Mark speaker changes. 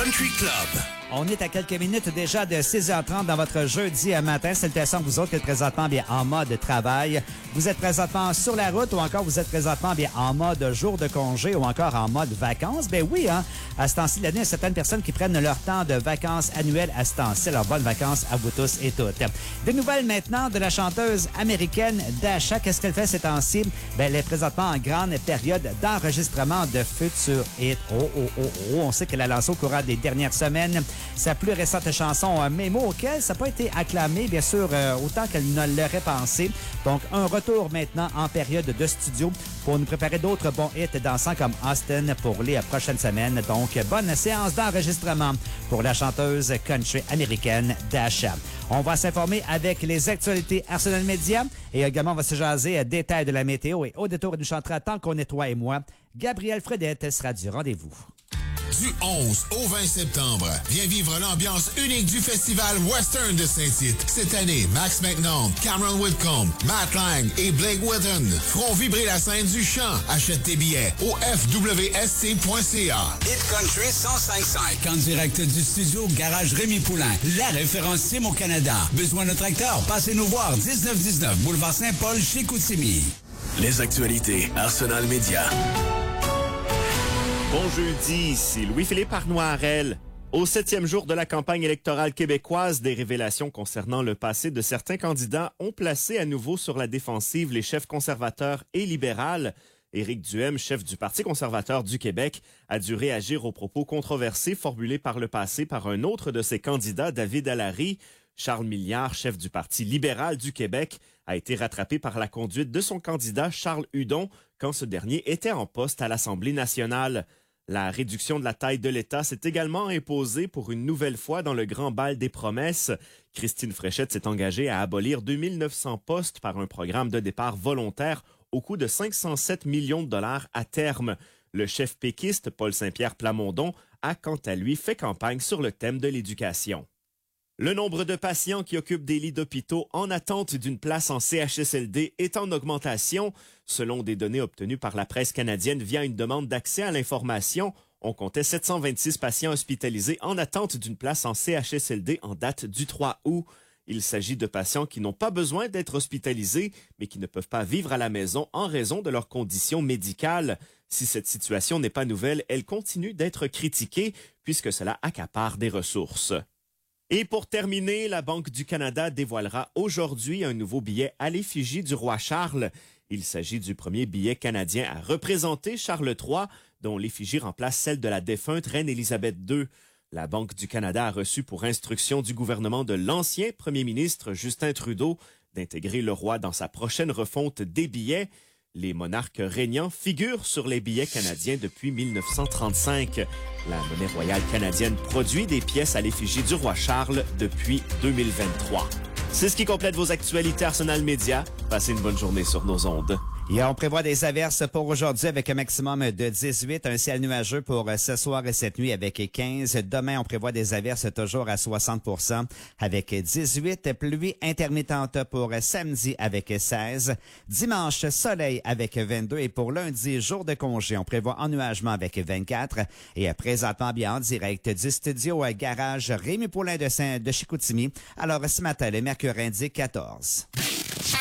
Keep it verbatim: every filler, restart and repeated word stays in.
Speaker 1: Country Club.
Speaker 2: On est à quelques minutes déjà de six heures trente dans votre jeudi matin. Salutations à vous autres qui êtes présentement bien en mode travail. Vous êtes présentement sur la route ou encore vous êtes présentement bien en mode jour de congé ou encore en mode vacances. Ben oui, hein, à ce temps-ci de l'année, il y a certaines personnes qui prennent leur temps de vacances annuelles à ce temps-ci. Alors, bonnes vacances à vous tous et toutes. Des nouvelles maintenant de la chanteuse américaine Dasha. Qu'est-ce qu'elle fait ces temps-ci? Ben, elle est présentement en grande période d'enregistrement de futurs hits. Oh, oh, oh, oh. On sait qu'elle a lancé au courant des dernières semaines sa plus récente chanson euh, Mémo, auquel ça n'a pas été acclamé, bien sûr, euh, autant qu'elle ne l'aurait pensé. Donc, un retour maintenant en période de studio pour nous préparer d'autres bons hits dansants comme Austin pour les prochaines semaines. Donc, bonne séance d'enregistrement pour la chanteuse country américaine Dasha. On va s'informer avec les actualités Arsenal Media et également on va se jaser à détails de la météo et au détour du chantera tant qu'on est toi et moi. Gabriel Fredette sera du rendez-vous.
Speaker 1: Du onze au vingt septembre, viens vivre l'ambiance unique du festival Western de Saint-Tite. Cette année, Max McNaught, Cameron Whitcomb, Matt Lang et Blake Witham feront vibrer la scène du chant. Achète tes billets au f w s c point c a.
Speaker 3: Hit Country cent cinq cinq, en direct du studio Garage Rémi Poulain, la référence Sim au Canada. Besoin de tracteur? Passez nous voir, dix-neuf dix-neuf, boulevard Saint-Paul, chez Koutimi.
Speaker 1: Les actualités Arsenal Media.
Speaker 4: Bon jeudi, ici Louis-Philippe Arnoirel. Au septième jour de la campagne électorale québécoise, des révélations concernant le passé de certains candidats ont placé à nouveau sur la défensive les chefs conservateurs et libéral. Éric Duhem, chef du Parti conservateur du Québec, a dû réagir aux propos controversés formulés par le passé par un autre de ses candidats, David Allary. Charles Milliard, chef du Parti libéral du Québec, a été rattrapé par la conduite de son candidat Charles Hudon quand ce dernier était en poste à l'Assemblée nationale. La réduction de la taille de l'État s'est également imposée pour une nouvelle fois dans le grand bal des promesses. Christine Fréchette s'est engagée à abolir deux mille neuf cents postes par un programme de départ volontaire au coût de cinq cent sept millions de dollars à terme. Le chef péquiste, Paul Saint-Pierre Plamondon, a quant à lui fait campagne sur le thème de l'éducation. Le nombre de patients qui occupent des lits d'hôpitaux en attente d'une place en C H S L D est en augmentation. Selon des données obtenues par la presse canadienne via une demande d'accès à l'information, on comptait sept cent vingt-six patients hospitalisés en attente d'une place en C H S L D en date du trois août. Il s'agit de patients qui n'ont pas besoin d'être hospitalisés, mais qui ne peuvent pas vivre à la maison en raison de leurs conditions médicales. Si cette situation n'est pas nouvelle, elle continue d'être critiquée puisque cela accapare des ressources. Et pour terminer, la Banque du Canada dévoilera aujourd'hui un nouveau billet à l'effigie du roi Charles. Il s'agit du premier billet canadien à représenter Charles trois, dont l'effigie remplace celle de la défunte reine Élisabeth deux. La Banque du Canada a reçu pour instruction du gouvernement de l'ancien premier ministre Justin Trudeau d'intégrer le roi dans sa prochaine refonte des billets. Les monarques régnants figurent sur les billets canadiens depuis mille neuf cent trente-cinq. La monnaie royale canadienne produit des pièces à l'effigie du roi Charles depuis deux mille vingt-trois. C'est ce qui complète vos actualités Arsenal Media. Passez une bonne journée sur nos ondes.
Speaker 2: Et on prévoit des averses pour aujourd'hui avec un maximum de dix-huit, un ciel nuageux pour ce soir et cette nuit avec quinze. Demain, on prévoit des averses toujours à soixante pour cent avec dix-huit. Pluie intermittente pour samedi avec seize. Dimanche, soleil avec vingt-deux. Et pour lundi, jour de congé, on prévoit ennuagement avec vingt-quatre. Et présentement, bien en direct du studio à Garage Rémi Poulain de, Saint de Chicoutimi. Alors, ce matin, le mercure indique quatorze.